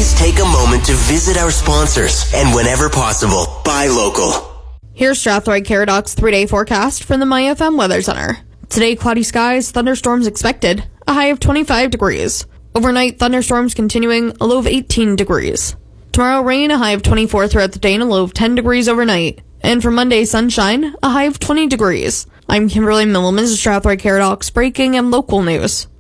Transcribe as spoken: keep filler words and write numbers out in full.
please take a moment to visit our sponsors and whenever possible, buy local. Here's Strathroy Caradoc three-day forecast from the MyFM Weather Center. Today, cloudy skies, thunderstorms expected, a high of twenty-five degrees. Overnight, thunderstorms continuing, a low of eighteen degrees. Tomorrow, rain, a high of twenty-four throughout the day and a low of ten degrees overnight. And for Monday, sunshine, a high of twenty degrees. I'm Kimberly Milliman, Strathroy Caradoc, breaking and local news.